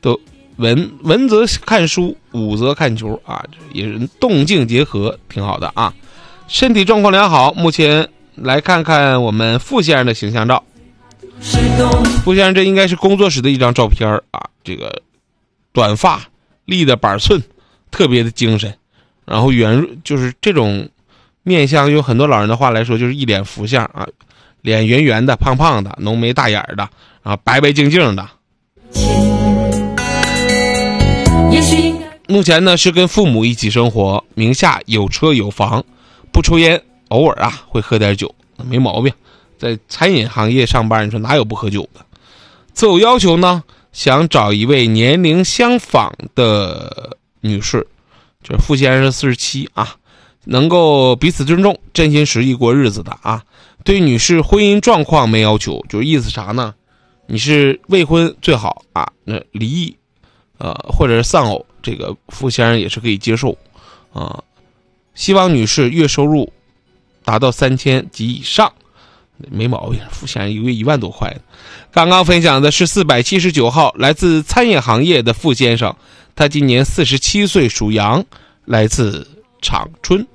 都文则看书，武则看球啊，也是动静结合，挺好的啊。身体状况良好，目前来看看我们傅先生的形象照。傅先生这应该是工作室的一张照片啊，这个短发立的板寸，特别的精神。然后就是这种面相，用很多老人的话来说，就是一脸福相啊，脸圆圆的、胖胖的，浓眉大眼的，啊，白白净净的。目前呢是跟父母一起生活，名下有车有房，不抽烟，偶尔啊会喝点酒，没毛病。在餐饮行业上班，你说哪有不喝酒的？择偶要求呢，想找一位年龄相仿的女士，就是傅先生是47啊，能够彼此尊重，真心实意过日子的啊。对女士婚姻状况没要求，就是意思啥呢？你是未婚最好啊，那离异或者是丧偶，这个傅先生也是可以接受啊。希望女士月收入达到3000及以上，没毛病。傅先生一个月1万多块的。刚刚分享的是479号，来自餐饮行业的傅先生，他今年47岁，属羊，来自长春。